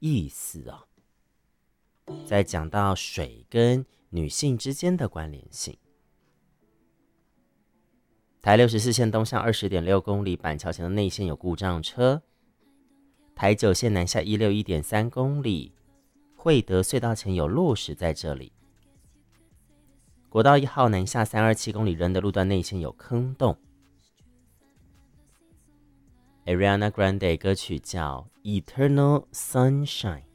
意思哦。在讲到水跟女性之间的关联性，台64线东向20.6公里，板桥前的内线有故障车。台9线南下161.3公里，惠德隧道前有落石在这里。国道1号南下327公里，仁德路段内线有坑洞。Ariana Grande 歌曲叫《Eternal Sunshine》。